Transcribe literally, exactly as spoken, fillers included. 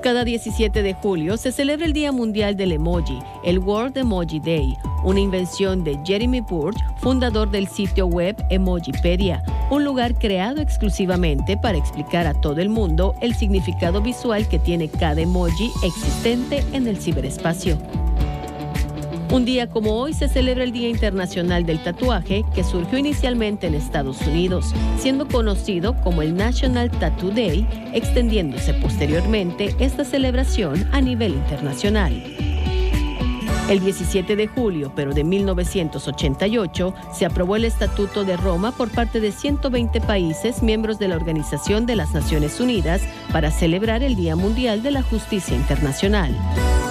Cada diecisiete de julio se celebra el Día Mundial del Emoji, el World Emoji Day, una invención de Jeremy Burge, fundador del sitio web Emojipedia, un lugar creado exclusivamente para explicar a todo el mundo el significado visual que tiene cada emoji existente en el ciberespacio. Un día como hoy se celebra el Día Internacional del Tatuaje, que surgió inicialmente en Estados Unidos, siendo conocido como el National Tattoo Day, extendiéndose posteriormente esta celebración a nivel internacional. El diecisiete de julio, pero de mil novecientos ochenta y ocho, se aprobó el Estatuto de Roma por parte de ciento veinte países miembros de la Organización de las Naciones Unidas para celebrar el Día Mundial de la Justicia Internacional.